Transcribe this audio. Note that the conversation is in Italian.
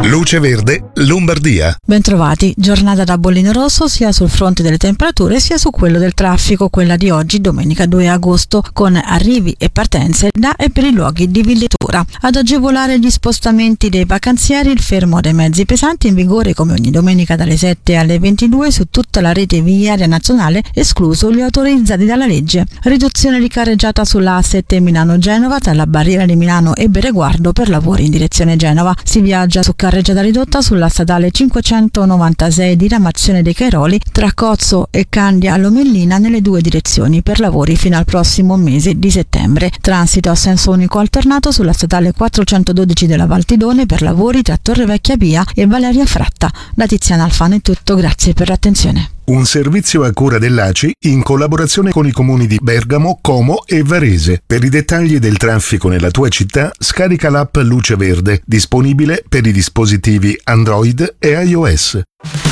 Luce Verde, Lombardia. Bentrovati, giornata da bollino rosso sia sul fronte delle temperature sia su quello del traffico, quella di oggi, domenica 2 agosto, con arrivi e partenze da e per i luoghi di villettura. Ad agevolare gli spostamenti dei vacanzieri il fermo dei mezzi pesanti in vigore come ogni domenica dalle 7 alle 22 su tutta la rete viaria nazionale, escluso gli autorizzati dalla legge. Riduzione di carreggiata sulla A7 Milano-Genova tra la barriera di Milano e Bereguardo per lavori in direzione Genova. Si viaggia su carreggiata ridotta sulla statale 596 diramazione dei Cairoli tra Cozzo e Candia Lomellina nelle due direzioni per lavori fino al prossimo mese di settembre. Transito a senso unico alternato sulla statale 412 della Valtidone per lavori tra Torrevecchia Pia e Valeria Fratta. Da Tiziana Alfano è tutto, grazie per l'attenzione. Un servizio a cura dell'ACI in collaborazione con i comuni di Bergamo, Como e Varese. Per i dettagli del traffico nella tua città, scarica l'app Luce Verde, disponibile per i dispositivi Android e iOS.